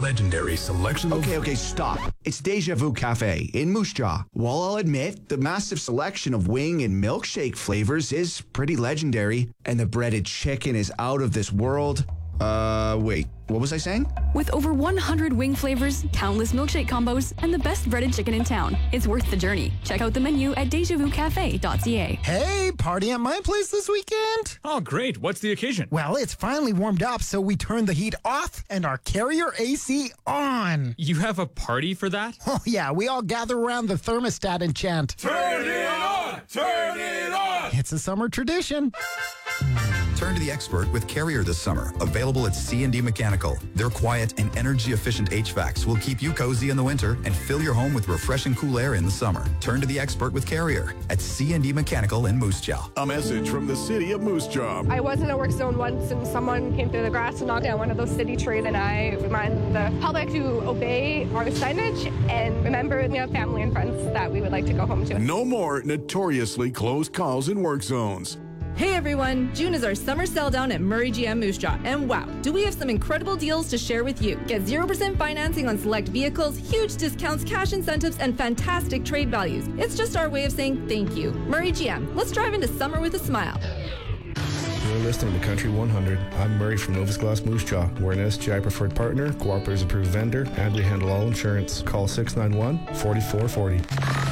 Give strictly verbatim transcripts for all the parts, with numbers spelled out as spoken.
legendary selection of... Okay, okay, stop. It's Deja Vu Cafe in Moose Jaw. While I'll admit, the massive selection of wing and milkshake flavors is pretty legendary, and the breaded chicken is out of this world. Uh, wait, what was I saying? With over one hundred wing flavors, countless milkshake combos, and the best breaded chicken in town, it's worth the journey. Check out the menu at deja vu cafe dot c a. Hey, party at my place this weekend? Oh, great. What's the occasion? Well, it's finally warmed up, so we turned the heat off and our Carrier A C on. You have a party for that? Oh, yeah, we all gather around the thermostat and chant, Turn it on! Turn it on! It's a summer tradition. Turn to the expert with Carrier this summer. Available at C and D Mechanical. Their quiet and energy-efficient H V A Cs will keep you cozy in the winter and fill your home with refreshing cool air in the summer. Turn to the expert with Carrier at C and D Mechanical in Moose Jaw. A message from the city of Moose Jaw. I was in a work zone once and someone came through the grass and knocked down one of those city trees, and I remind the public to obey our signage and remember we have family and friends that we would like to go home to. No more notoriously closed calls in work zones. Hey everyone, June is our summer sell down at Murray G M Moose Jaw, and wow, do we have some incredible deals to share with you. Get zero percent financing on select vehicles, huge discounts, cash incentives, and fantastic trade values. It's just our way of saying thank you. Murray G M, let's drive into summer with a smile. You're listening to Country one hundred. I'm Murray from Novus Glass Moose Jaw. We're an S G I preferred partner, Cooperatives approved vendor, and we handle all insurance. Call six nine one, four four four zero.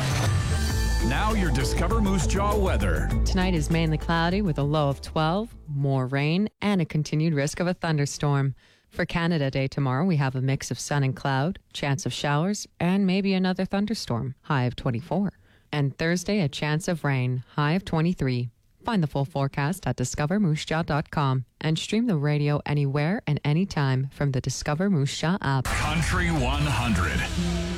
Now your Discover Moose Jaw weather. Tonight is mainly cloudy with a low of twelve, more rain, and a continued risk of a thunderstorm. For Canada Day tomorrow, we have a mix of sun and cloud, chance of showers, and maybe another thunderstorm, high of twenty-four. And Thursday, a chance of rain, high of twenty-three. Find the full forecast at discover moose jaw dot com and stream the radio anywhere and anytime from the Discover Moose Jaw app. Country one hundred.